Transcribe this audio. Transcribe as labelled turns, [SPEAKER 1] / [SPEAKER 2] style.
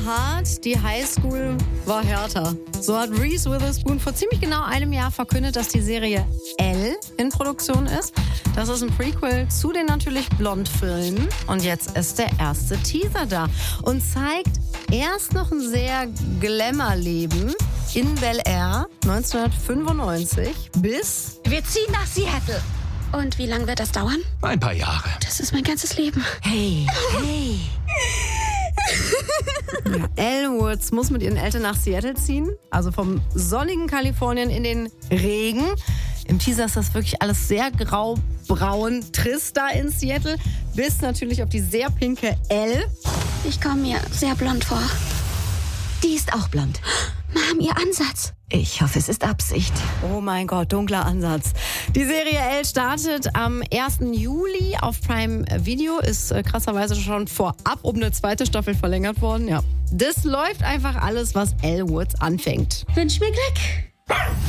[SPEAKER 1] hart, die Highschool war härter. So hat Reese Witherspoon vor ziemlich genau einem Jahr verkündet, dass die Serie Elle in Produktion ist. Das ist ein Prequel zu den natürlich Blond-Filmen. Und jetzt ist der erste Teaser da und zeigt erst noch ein sehr Glamour-Leben in Bel Air 1995 bis...
[SPEAKER 2] Wir ziehen nach Seattle. Und wie lange wird das dauern?
[SPEAKER 3] Ein paar Jahre.
[SPEAKER 2] Das ist mein ganzes Leben.
[SPEAKER 1] Hey. Ja, Elle Woods muss mit ihren Eltern nach Seattle ziehen, also vom sonnigen Kalifornien in den Regen. Im Teaser ist das wirklich alles sehr grau-braun, trist da in Seattle, bis natürlich auf die sehr pinke Elle.
[SPEAKER 2] Ich komme mir sehr blond vor.
[SPEAKER 4] Die ist auch blond.
[SPEAKER 2] Mom, ihr Ansatz.
[SPEAKER 4] Ich hoffe, es ist Absicht.
[SPEAKER 1] Oh mein Gott, dunkler Ansatz. Die Serie Elle startet am 1. Juli auf Prime Video, ist krasserweise schon vorab um eine zweite Staffel verlängert worden. Ja, das läuft einfach alles, was Elle Woods anfängt.
[SPEAKER 2] Wünsch mir Glück.